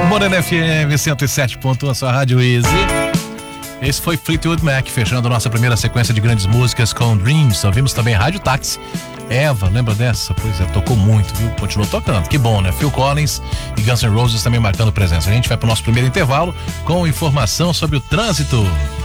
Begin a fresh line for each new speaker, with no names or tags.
Morena FM 107.1, a sua rádio Easy. Esse foi Fleetwood Mac, fechando nossa primeira sequência de grandes músicas com Dreams. Ouvimos também Rádio Táxi. Eva, lembra dessa? Pois é, tocou muito, viu? Continuou tocando, que bom, né? Phil Collins e Guns N' Roses também marcando presença. A gente vai pro nosso primeiro intervalo com informação sobre o trânsito.